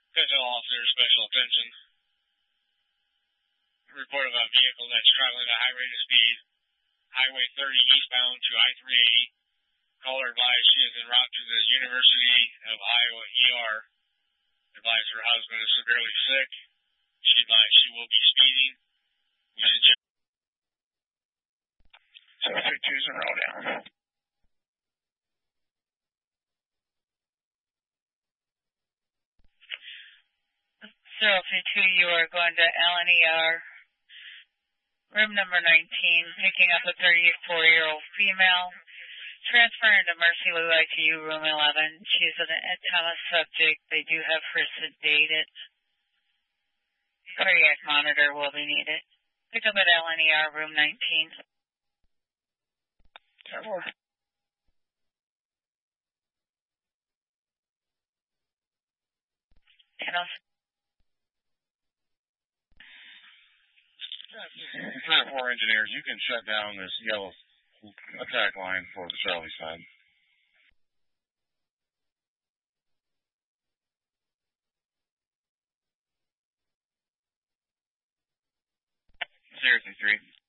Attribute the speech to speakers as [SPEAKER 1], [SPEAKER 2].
[SPEAKER 1] Fentanyl officer, special attention. Report of a vehicle that's traveling at a high rate of speed. Highway 30 eastbound to I-380. Caller advised she is en route to the University of Iowa ER. Advised her husband is severely sick. She advised she will be speeding. We suggest
[SPEAKER 2] 032 is a roll down.
[SPEAKER 3] 032, you are going to LNER, room number 19, picking up a 34-year-old female, transferring to Mercy Lou ICU, room 11. She's an antenna subject. They do have her sedated. Cardiac monitor will be needed. Pick up at LNER, room 19.
[SPEAKER 4] Three or four engineers, you can shut down this yellow attack line for the Charlie side. 033.